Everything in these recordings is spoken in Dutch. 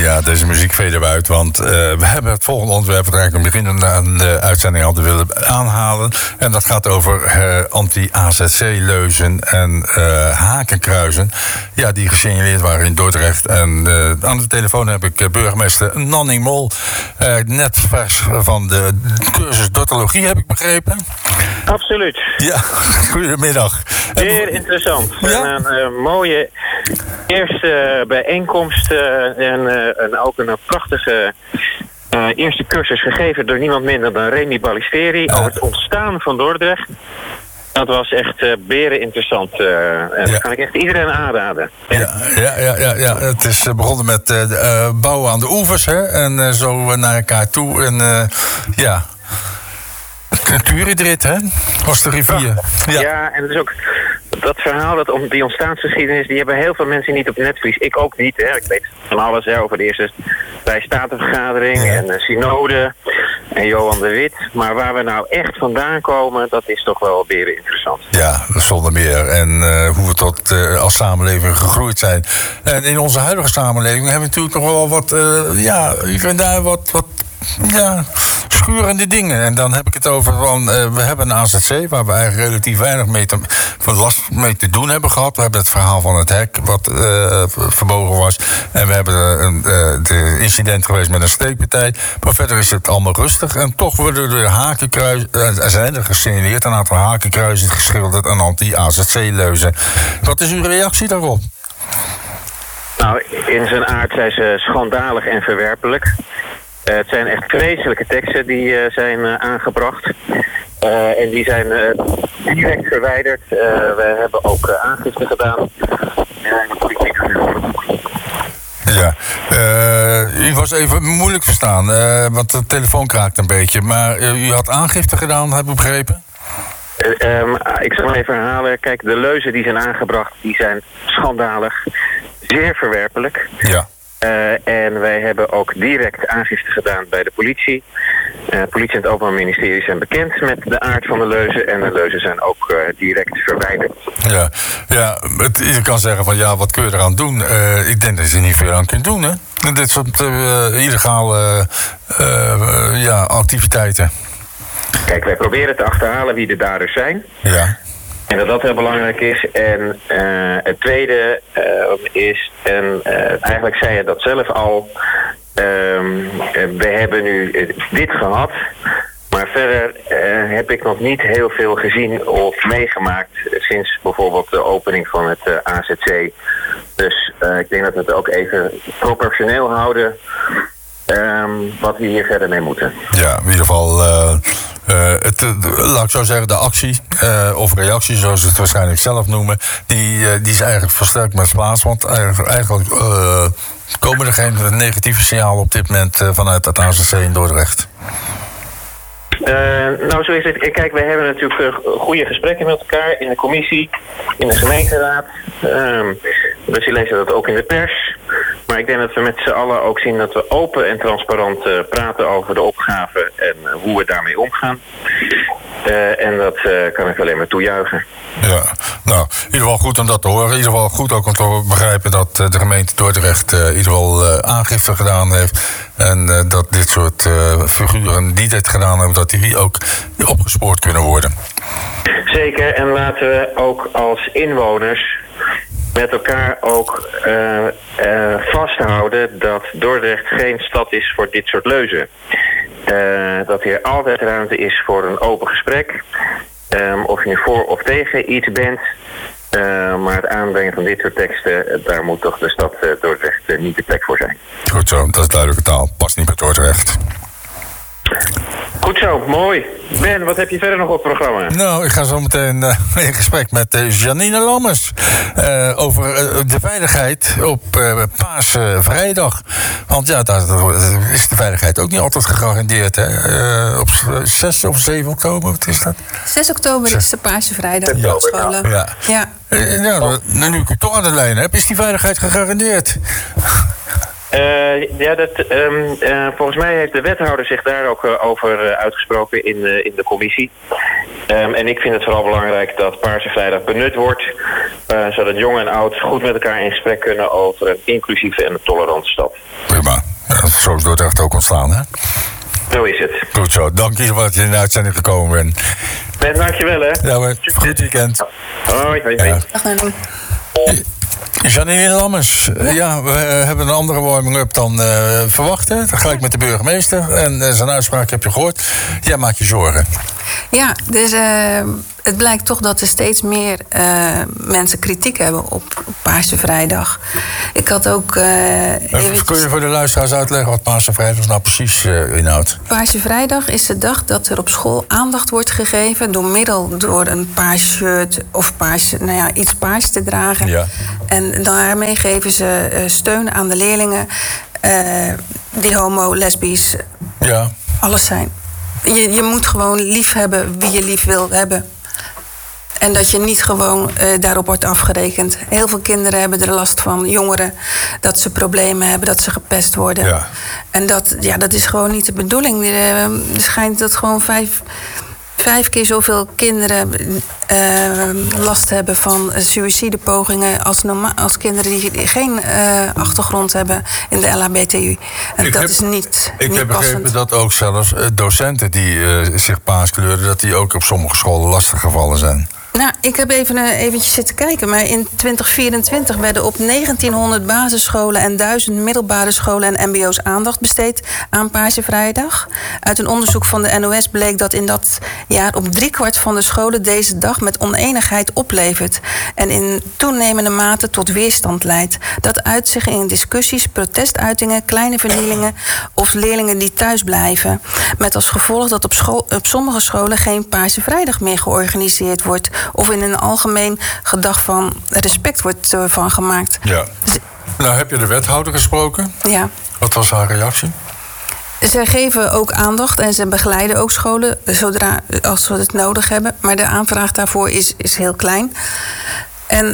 Ja, deze muziek veden we uit, want we hebben het volgende onderwerp dat eigenlijk een begin aan de uitzending hadden willen aanhalen. En dat gaat over anti-AZC-leuzen en hakenkruizen. Ja, die gesignaleerd waren in Dordrecht. En aan de telefoon heb ik burgemeester Nanning Mol. Net vers van de cursus Dortologie, heb ik begrepen. Absoluut. Ja, goedemiddag. Zeer interessant. Ja? Een mooie eerste bijeenkomst en ook een prachtige eerste cursus gegeven door niemand minder dan Remy Ballisteri over het ontstaan van Dordrecht. Dat was echt beren interessant. En dat kan ik echt iedereen aanraden. Ja. Het is begonnen met bouwen aan de oevers, hè? En zo naar elkaar toe. En ja. Een Turidrit, hè? Was de rivier. Ja, en het is ook dat verhaal, die ontstaansgeschiedenis, die hebben heel veel mensen niet op het netvlies. Ik ook niet, hè. Ik weet van alles hè, over de eerste bijstatenvergadering en synode en Johan de Wit. Maar waar we nou echt vandaan komen, dat is toch wel weer interessant. Ja, zonder meer. En hoe we tot als samenleving gegroeid zijn. En in onze huidige samenleving hebben we natuurlijk nog wel wat, hier en daar wat schurende dingen. En dan heb ik het over van, we hebben een AZC waar we eigenlijk relatief weinig last mee te doen hebben gehad. We hebben het verhaal van het hek wat verbogen was. En we hebben de incident geweest met een steekpartij. Maar verder is het allemaal rustig. En toch worden er hakenkruizen, zijn er gesignaleerd een aantal hakenkruizen geschilderd en anti-AZC-leuzen. Wat is uw reactie daarop? Nou, in zijn aard zijn ze schandalig en verwerpelijk. Het zijn echt vreselijke teksten die zijn aangebracht. En die zijn direct verwijderd. We hebben ook aangifte gedaan. De politiek Ja, u was even moeilijk verstaan, want de telefoon kraakt een beetje. Maar u had aangifte gedaan, heb ik begrepen? Ik zal even herhalen. Kijk, de leuzen die zijn aangebracht, die zijn schandalig. Zeer verwerpelijk. Ja. En wij hebben ook direct aangifte gedaan bij de politie. Politie en het Openbaar Ministerie zijn bekend met de aard van de leuzen. En de leuzen zijn ook direct verwijderd. Ja, je kan zeggen van ja, wat kun je eraan doen? Ik denk dat je er niet veel aan kunt doen, hè? Dit soort illegale activiteiten. Kijk, wij proberen te achterhalen wie de daders zijn. Ja. En dat heel belangrijk is. En het tweede is, en eigenlijk zei je dat zelf al, we hebben nu dit gehad. Maar verder heb ik nog niet heel veel gezien of meegemaakt sinds bijvoorbeeld de opening van het AZC. Dus ik denk dat we het ook even proportioneel houden wat we hier verder mee moeten. Ja, in ieder geval, laat ik zo zeggen, de actie of reactie, zoals ze het waarschijnlijk zelf noemen, die is eigenlijk versterkt met plaats. Want eigenlijk komen er geen negatieve signalen op dit moment vanuit het AZC in Dordrecht. Nou, zo is het. Kijk, wij hebben natuurlijk goede gesprekken met elkaar in de commissie, in de gemeenteraad. Dus je leest dat ook in de pers. Maar ik denk dat we met z'n allen ook zien dat we open en transparant praten over de opgave en hoe we daarmee omgaan. En dat kan ik alleen maar toejuichen. Ja, nou, in ieder geval goed om dat te horen. In ieder geval goed ook om te begrijpen dat de gemeente Dordrecht in ieder geval aangifte gedaan heeft. En dat dit soort figuren die dit gedaan hebben, dat die ook opgespoord kunnen worden. Zeker, en laten we ook als inwoners met elkaar ook vasthouden dat Dordrecht geen stad is voor dit soort leuzen. Dat hier altijd ruimte is voor een open gesprek. Of je nu voor of tegen iets bent. Maar het aanbrengen van dit soort teksten, daar moet toch de stad Dordrecht niet de plek voor zijn. Goed zo, dat is duidelijke taal. Past niet bij Dordrecht. Goed zo, mooi. Ben, wat heb je verder nog op het programma? Nou, ik ga zo meteen in gesprek met Janine Lammers over de veiligheid op Paasvrijdag. Want ja, daar is de veiligheid ook niet altijd gegarandeerd. Hè? Op 6 of 7 oktober, wat is dat? 6 oktober is de Paasvrijdag op scholen. Ja. Nu ik het toch aan de lijn heb, is die veiligheid gegarandeerd? Volgens mij heeft de wethouder zich daar ook over uitgesproken in de commissie. En ik vind het vooral belangrijk dat Paarse Vrijdag benut wordt, zodat jong en oud goed met elkaar in gesprek kunnen over een inclusieve en een tolerante stad. Prima. Ja, zo is Dordrecht ook ontstaan, hè? Zo is het. Goed zo. Dank je dat je in de uitzending gekomen bent. Dankjewel, hè. Ja, maar goed weekend. Hoi. Ja. Dag Nanny. Janine Lammers, ja, we hebben een andere warming-up dan verwacht. Hè? Gelijk met de burgemeester. En zijn uitspraak heb je gehoord. Jij maakt je zorgen. Ja, dus het blijkt toch dat er steeds meer mensen kritiek hebben op Paarse Vrijdag. Ik had ook... kun je voor de luisteraars uitleggen wat Paarse Vrijdag nou precies inhoudt? Paarse Vrijdag is de dag dat er op school aandacht wordt gegeven door een paars shirt of iets paars te dragen. Ja. En daarmee geven ze steun aan de leerlingen die homo, lesbisch, alles zijn. Je moet gewoon lief hebben wie je lief wil hebben. En dat je niet gewoon daarop wordt afgerekend. Heel veel kinderen hebben er last van, jongeren, dat ze problemen hebben, dat ze gepest worden. Ja. En dat is gewoon niet de bedoeling. Er schijnt dat gewoon vijf keer zoveel kinderen last hebben van suïcidepogingen als kinderen die geen achtergrond hebben in de LHBTI. En is niet Ik heb begrepen dat ook zelfs docenten die zich paars kleuren, dat die ook op sommige scholen lastig gevallen zijn. Nou, ik heb eventjes zitten kijken. Maar in 2024 werden op 1900 basisscholen en 1000 middelbare scholen en mbo's aandacht besteed aan Paarse Vrijdag. Uit een onderzoek van de NOS bleek dat in dat jaar op 3/4 van de scholen deze dag met oneenigheid oplevert. En in toenemende mate tot weerstand leidt. Dat uit zich in discussies, protestuitingen, kleine vernielingen of leerlingen die thuis blijven. Met als gevolg dat op sommige scholen geen Paarse Vrijdag meer georganiseerd wordt. Of in een algemeen gedag van respect wordt van gemaakt. Ja. Nou, heb je de wethouder gesproken? Ja. Wat was haar reactie? Ze geven ook aandacht en ze begeleiden ook scholen als we het nodig hebben. Maar de aanvraag daarvoor is heel klein. En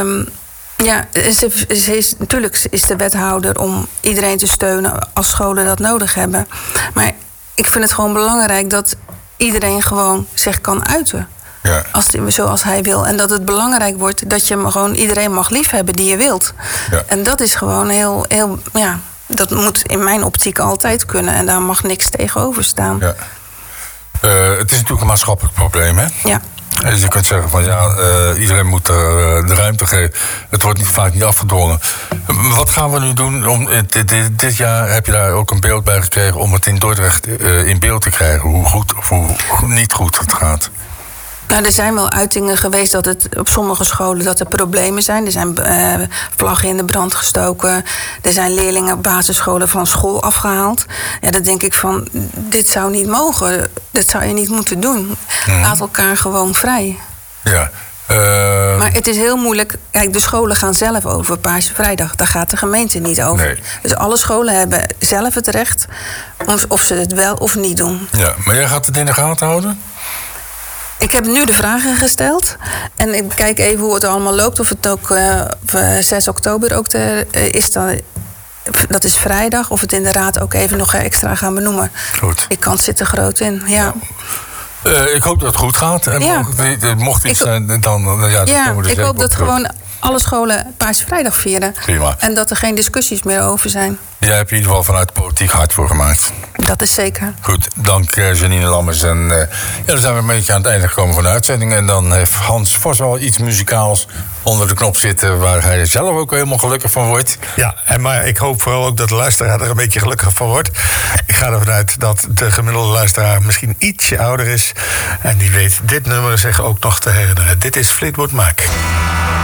natuurlijk is de wethouder om iedereen te steunen als scholen dat nodig hebben. Maar ik vind het gewoon belangrijk dat iedereen gewoon zich kan uiten. Ja. Zoals hij wil. En dat het belangrijk wordt dat je gewoon iedereen mag liefhebben die je wilt. Ja. En dat is gewoon heel, dat moet in mijn optiek altijd kunnen. En daar mag niks tegenover staan. Ja. Het is natuurlijk een maatschappelijk probleem, hè? Ja. Dus je kunt zeggen van iedereen moet de ruimte geven. Het wordt vaak niet afgedwongen. Wat gaan we nu doen? Dit jaar heb je daar ook een beeld bij gekregen om het in Dordrecht in beeld te krijgen. Hoe goed of hoe niet goed het gaat. Nou, er zijn wel uitingen geweest dat het op sommige scholen dat er problemen zijn. Er zijn vlaggen in de brand gestoken. Er zijn leerlingen op basisscholen van school afgehaald. Ja, dan denk ik van, dit zou niet mogen. Dat zou je niet moeten doen. Laat elkaar gewoon vrij. Ja. Maar het is heel moeilijk. Kijk, de scholen gaan zelf over Paarse Vrijdag. Daar gaat de gemeente niet over. Nee. Dus alle scholen hebben zelf het recht of ze het wel of niet doen. Ja, maar jij gaat het in de gaten houden? Ik heb nu de vragen gesteld. En ik kijk even hoe het allemaal loopt. Of het ook 6 oktober ook is. Dat is vrijdag. Of het in de raad ook even nog extra gaan benoemen. Goed. Die kans zit er groot in, ja. Ik hoop dat het goed gaat. En mocht iets zijn, dan ik hoop dat gewoon alle scholen Paarse Vrijdag vieren. Prima. En dat er geen discussies meer over zijn. Jij hebt in ieder geval vanuit de politiek hard voor gemaakt. Dat is zeker. Goed, dank Janine Lammers. En dan zijn we een beetje aan het einde gekomen van de uitzending. En dan heeft Hans vast wel iets muzikaals onder de knop zitten waar hij zelf ook helemaal gelukkig van wordt. Ja, maar ik hoop vooral ook dat de luisteraar er een beetje gelukkig van wordt. Ik ga ervan uit dat de gemiddelde luisteraar misschien ietsje ouder is. En die weet dit nummer zich ook nog te herinneren. Dit is Fleetwood Mac.